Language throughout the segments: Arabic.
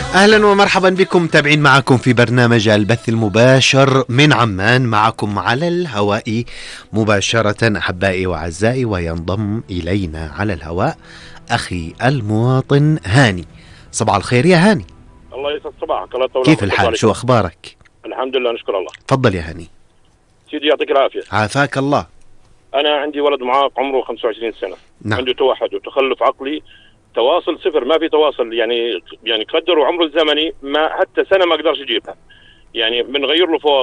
أهلا ومرحبا بكم متابعين معكم في برنامج البث المباشر من عمان، معكم على الهواء مباشرة أحبائي وأعزائي. وينضم إلينا على الهواء أخي المواطن هاني. صباح الخير يا هاني. الله يسعد صباحك. كيف الحال؟ شو أخبارك؟ الحمد لله نشكر الله. تفضل يا هاني. سيدي يعطيك العافية. عافاك الله. أنا عندي ولد معاق عمره 25 سنة. نعم. عنده توحد وتخلف عقلي، تواصل صفر، ما في تواصل، يعني قدروا عمره الزمني ما حتى سنة ما قدرش يجيبها، يعني بنغير له فوط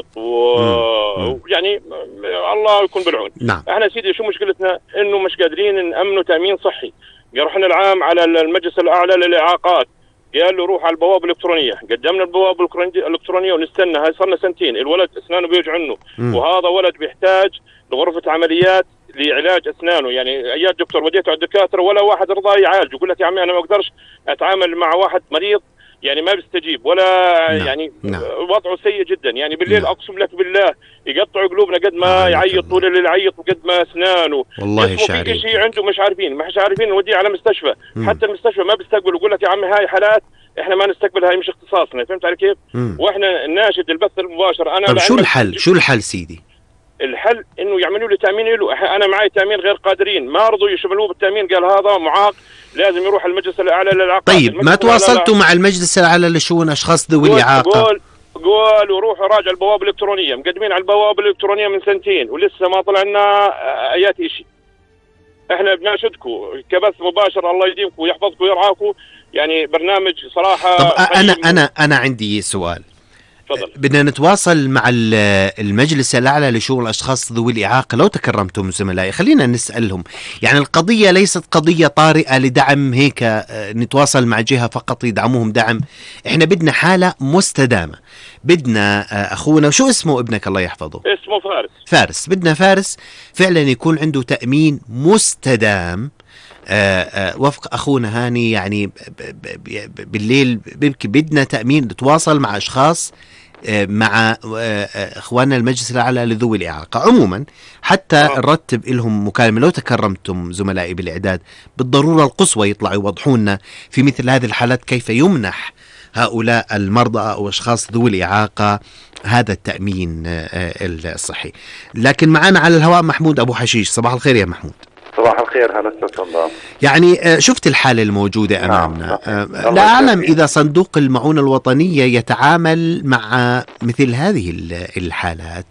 يعني الله يكون بالعون. نعم. احنا سيدي شو مشكلتنا؟ انه مش قادرين نأمنوا تأمين صحي. رحنا العام على المجلس الأعلى للإعاقات، قال له روح على البوابة الإلكترونية. قدمنا البوابة الإلكترونية ونستنى، هاي صار لنا سنتين. الولد أسنانه بيوجع عنه، وهذا ولد بيحتاج لغرفة عمليات لعلاج أسنانه، يعني أي دكتور وديته على الدكاترة ولا واحد رضى يعالج. يقول لك يا عمي أنا ما أقدرش أتعامل مع واحد مريض يعني ما بيستجيب ولا يعني وضعه سيء جدا. يعني بالليل أقسم لك بالله يقطعوا قلوبنا قد ما يعيط طول الليل، يعيط وقد ما أسنانه والله في شيء عنده مش عارفين نوديه على مستشفى. حتى المستشفى ما بيستقبل، يقول لك يا عمي هاي حالات احنا ما نستقبلها، هي مش اختصاصنا. فهمت علي كيف؟ واحنا ناشد البث المباشر. انا طب شو الحل سيدي؟ الحل انه يعملوا لي تامين له. انا معي تامين غير قادرين، ما رضوا يشملوه بالتامين. قال هذا معاق لازم يروح المجلس الاعلى للاعاقات. طيب ما تواصلتوا مع المجلس الاعلى لشؤون اشخاص ذوي الاعاقه؟ قول وروحوا راجع البوابه الالكترونيه، مقدمين على البوابه الالكترونيه من سنتين ولسه ما طلع لنا ايات شيء. احنا بناشدكم كبث مباشر، الله يديمكم ويحفظكم ويرعاكم، يعني برنامج صراحه. طب انا عندي سؤال. تفضل. بدنا نتواصل مع المجلس الأعلى لشؤون الأشخاص ذوي الإعاقة. لو تكرمتم زملائي خلينا نسألهم، يعني القضية ليست قضية طارئة لدعم هيك نتواصل مع جهة فقط يدعموهم دعم. احنا بدنا حالة مستدامة، بدنا أخونا شو اسمه ابنك الله يحفظه؟ اسمه فارس. بدنا فارس فعلا يكون عنده تأمين مستدام وفق أخونا هاني. يعني بالليل بيبكي، بدنا تأمين نتواصل مع أشخاص، مع اخواننا المجلس الاعلى لذوي الاعاقه عموما، حتى نرتب لهم مكالمه. لو تكرمتم زملائي بالاعداد بالضروره القصوى يطلعوا يوضحوا لنا في مثل هذه الحالات كيف يمنح هؤلاء المرضى او اشخاص ذوي الاعاقه هذا التامين الصحي. لكن معنا على الهواء محمود ابو حشيش. صباح الخير يا محمود. صباح الخير. هلا استاذ صدام. يعني شفت الحالة الموجودة أمامنا. لا أعلم إذا صندوق المعونة الوطنية يتعامل مع مثل هذه الحالات.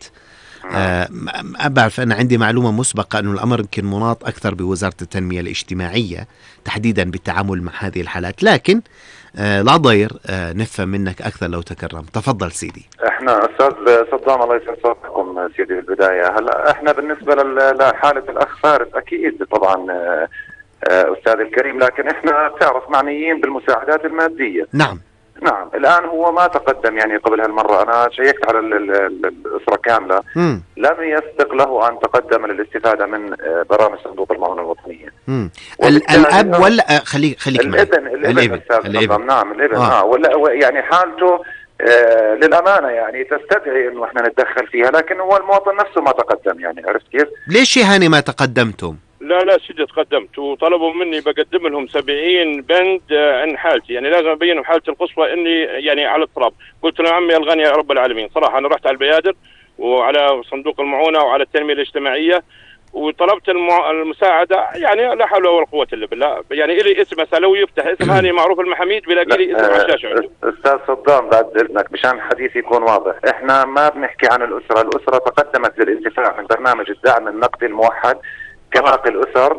ما بعرف، أنا عندي معلومة مسبقة أنه الأمر يمكن مناط أكثر بوزارة التنمية الاجتماعية تحديدا بالتعامل مع هذه الحالات، لكن لا ضير نفهم منك أكثر لو تكرم. تفضل سيدي. احنا أستاذ صدام الله يسعد صوتكم سيدي. بالبداية هلا احنا بالنسبة لحالة الأخ فارس أكيد طبعا أستاذ الكريم، لكن احنا بتعرف معنيين بالمساعدات المادية. نعم. الآن هو ما تقدم يعني قبل هالمرة، أنا شيكت على الأسرة كاملة. لم يسبق له أن تقدم للاستفادة من برامج صندوق المعونة الوطنية. الأب ولا خليك الابن. نعم الابن. يعني حالته للأمانة يعني تستدعي إنه إحنا نتدخل فيها، لكن هو المواطن نفسه ما تقدم. يعني عرفت كيف؟ ليش يا هاني ما تقدمتم؟ لا سيدي تقدمت، وطلبوا مني بقدم لهم 70 بند عن حالتي، يعني لازم ابين حالتي القصوى اني يعني على اضطراب. قلت له عمي الغني يا رب العالمين. صراحه انا رحت على البيادر وعلى صندوق المعونه وعلى التنميه الاجتماعيه وطلبت المساعده، يعني لا حول ولا قوه الا بالله. يعني الي اسم هسه لو يفتح اسم هاني معروف المحاميد بلاقي لي اسم على الشاشه عنده. استاذ صدام بعد اذنك مشان الحديث يكون واضح، احنا ما بنحكي عن الاسره. الاسره تقدمت للانتفاع من برنامج الدعم النقدي الموحد كباقي الاسر